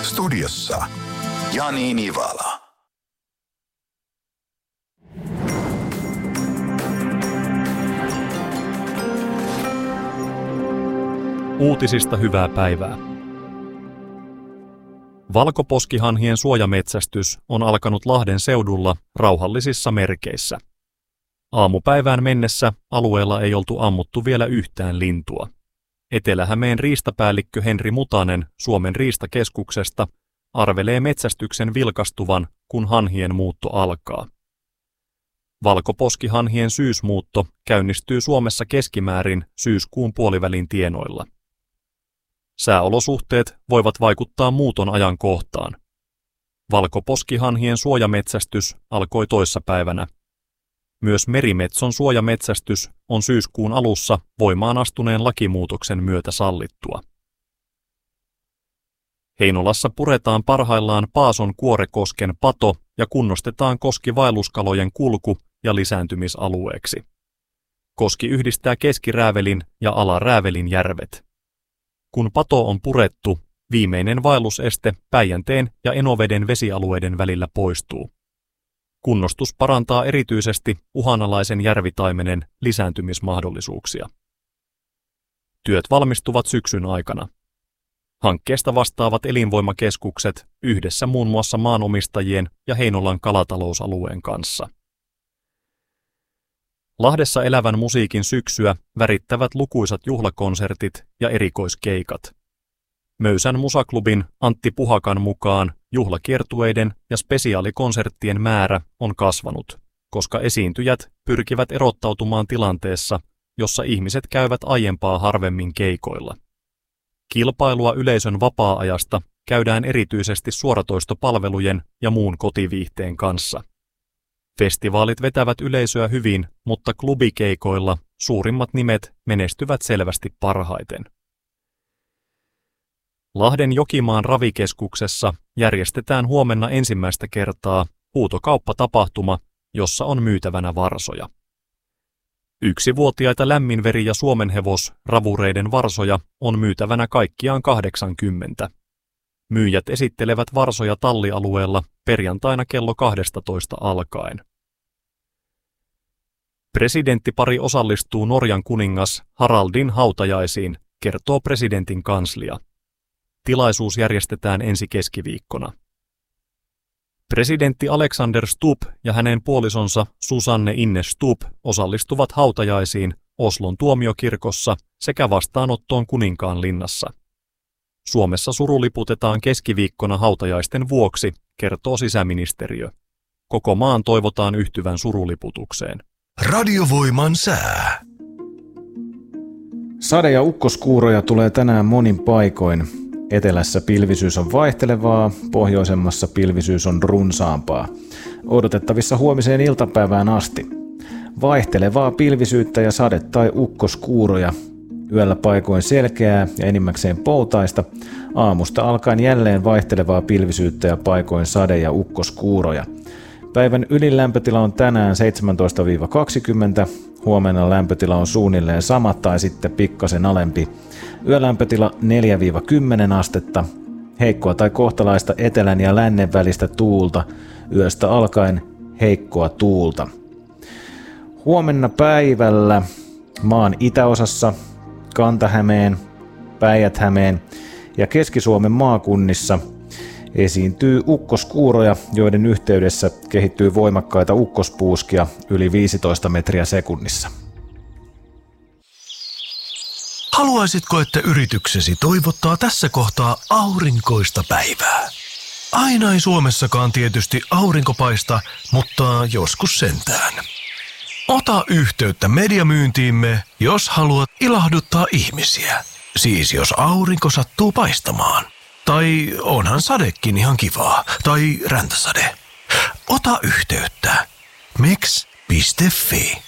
Studiossa Jani Nivala. Uutisista hyvää päivää. Valkoposkihanhien suojametsästys on alkanut Lahden seudulla rauhallisissa merkeissä. Aamupäivään mennessä alueella ei oltu ammuttu vielä yhtään lintua. Etelä-Hämeen riistapäällikkö Henri Mutanen Suomen riistakeskuksesta arvelee metsästyksen vilkastuvan, kun hanhien muutto alkaa. Valkoposkihanhien syysmuutto käynnistyy Suomessa keskimäärin syyskuun puolivälin tienoilla. Sääolosuhteet voivat vaikuttaa muuton ajankohtaan. Valkoposkihanhien suojametsästys alkoi toissapäivänä. Myös merimetson suojametsästys on syyskuun alussa voimaan astuneen lakimuutoksen myötä sallittua. Heinolassa puretaan parhaillaan Paason Kuorekosken pato ja kunnostetaan koski vaelluskalojen kulku- ja lisääntymisalueeksi. Koski yhdistää Keski-Räävelin ja Ala-Räävelin järvet. Kun pato on purettu, viimeinen vaelluseste Päijänteen ja Enoveden vesialueiden välillä poistuu. Kunnostus parantaa erityisesti uhanalaisen järvitaimenen lisääntymismahdollisuuksia. Työt valmistuvat syksyn aikana. Hankkeesta vastaavat elinvoimakeskukset yhdessä muun muassa maanomistajien ja Heinolan kalatalousalueen kanssa. Lahdessa elävän musiikin syksyä värittävät lukuisat juhlakonsertit ja erikoiskeikat. Möysän musaklubin Antti Puhakan mukaan juhlakiertueiden ja spesiaalikonserttien määrä on kasvanut, koska esiintyjät pyrkivät erottautumaan tilanteessa, jossa ihmiset käyvät aiempaa harvemmin keikoilla. Kilpailua yleisön vapaa-ajasta käydään erityisesti suoratoistopalvelujen ja muun kotiviihteen kanssa. Festivaalit vetävät yleisöä hyvin, mutta klubikeikoilla suurimmat nimet menestyvät selvästi parhaiten. Lahden Jokimaan ravikeskuksessa järjestetään huomenna ensimmäistä kertaa huutokauppatapahtuma, jossa on myytävänä varsoja. 1-vuotiaita lämminveri- ja suomenhevos-ravureiden varsoja on myytävänä kaikkiaan 80. Myyjät esittelevät varsoja tallialueella perjantaina kello 12 alkaen. Presidenttipari osallistuu Norjan kuningas Haraldin hautajaisiin, kertoo presidentin kanslia. Tilaisuus järjestetään ensi keskiviikkona. Presidentti Alexander Stubb ja hänen puolisonsa Susanne Inne Stubb osallistuvat hautajaisiin Oslon tuomiokirkossa sekä vastaanottoon Kuninkaanlinnassa. Suomessa suruliputetaan keskiviikkona hautajaisten vuoksi, kertoo sisäministeriö. Koko maan toivotaan yhtyvän suruliputukseen. Radiovoiman sää. Sade- ja ukkoskuuroja tulee tänään monin paikoin. Etelässä pilvisyys on vaihtelevaa, pohjoisemmassa pilvisyys on runsaampaa. Odotettavissa huomiseen iltapäivään asti. Vaihtelevaa pilvisyyttä ja sade- tai ukkoskuuroja. Yöllä paikoin selkeää ja enimmäkseen poutaista. Aamusta alkaen jälleen vaihtelevaa pilvisyyttä ja paikoin sade- ja ukkoskuuroja. Päivän ylin lämpötila on tänään 17-20. Huomenna lämpötila on suunnilleen sama tai sitten pikkasen alempi. Yölämpötila 4-10 astetta. Heikkoa tai kohtalaista etelän ja lännen välistä tuulta. Yöstä alkaen heikkoa tuulta. Huomenna päivällä maan itäosassa, Kanta-Hämeen, Päijät-Hämeen ja Keski-Suomen maakunnissa esiintyy ukkoskuuroja, joiden yhteydessä kehittyy voimakkaita ukkospuuskia yli 15 metriä sekunnissa. Haluaisitko, että yrityksesi toivottaa tässä kohtaa aurinkoista päivää? Aina ei Suomessakaan tietysti aurinko paista, mutta joskus sentään. Ota yhteyttä mediamyyntiimme, jos haluat ilahduttaa ihmisiä. Siis jos aurinko sattuu paistamaan. Tai onhan sadekin ihan kivaa. Tai räntäsade. Ota yhteyttä. Meks.fi